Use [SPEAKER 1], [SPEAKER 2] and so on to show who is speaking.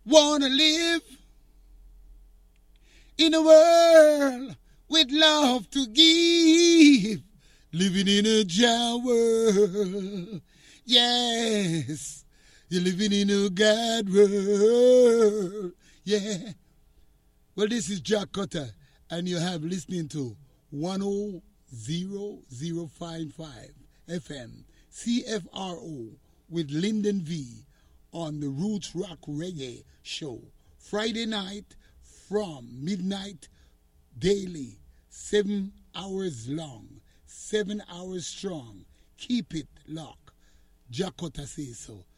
[SPEAKER 1] Wanna live in a world with love to give. Living in a Jah world. Yes. You're living in a God world. Yeah. Well, this is Jack Cutter, and you have listening to 100.055 FM CFRO with Lyndon V on the Roots Rock Reggae Show. Friday night from midnight daily, 7 hours long, 7 hours strong. Keep it locked. Jack Cutter says so.